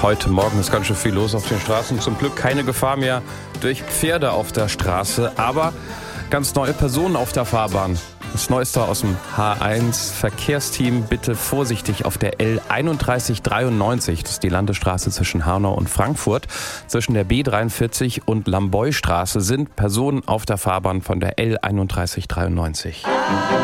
Heute Morgen ist ganz schön viel los auf den Straßen. Zum Glück keine Gefahr mehr durch Pferde auf der Straße, aber ganz neue Personen auf der Fahrbahn. Das Neueste aus dem H1 Verkehrsteam, bitte vorsichtig auf der L3193, das ist die Landesstraße zwischen Hanau und Frankfurt. Zwischen der B43 und Lamboy-Straße sind Personen auf der Fahrbahn von der L3193.